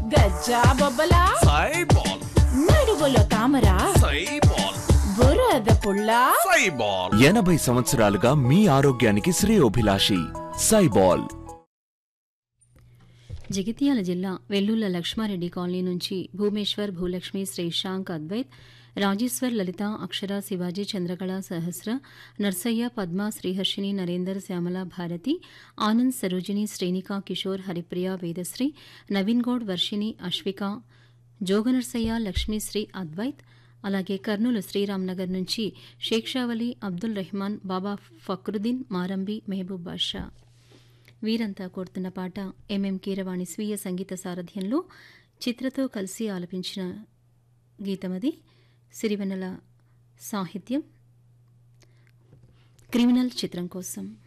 గజ్జా బొబ్బలా సైబాల్ నడువులో తామర సైబాల్ బురద పుల్ల సైబాల్ 80 సంవత్సరాలుగా మీ ఆరోగ్యానికి శ్రేయోభిలాషి సైబాల్. జగిత్యాల జిల్లా వెల్లుల్ల లక్ష్మారెడ్డి కాలనీ నుంచి భూమేశ్వర్, భూలక్ష్మి, శ్రీశాంక్, అద్వైత్, రాజేశ్వర్, లలిత, అక్షర, శివాజీ, చంద్రకళ, సహస్ర, నర్సయ్య, పద్మ, శ్రీహర్షిని, నరేందర్, శ్యామల, భారతి, ఆనంద్, సరోజిని, శ్రేణిక, కిషోర్, హరిప్రియ, వేదశ్రీ, నవీన్ గౌడ్, వర్షిని, అశ్విక, జోగనర్సయ్య, లక్ష్మీశ్రీ, అద్వైత్, అలాగే కర్నూలు శ్రీరామ్నగర్ నుంచి షేక్షావలి, అబ్దుల్ రెహమాన్, బాబా ఫక్రుద్దీన్, మారంబి, మెహబూబ్ బాషా. వీరంతా కోరుతున్న పాట ఎంఎం కీరవాణి స్వీయ సంగీత సారథ్యంలో చిత్రతో కలిసి ఆలపించిన గీతమది. సిరివెన్నెల సాహిత్యం. క్రిమినల్ చిత్రం కోసం.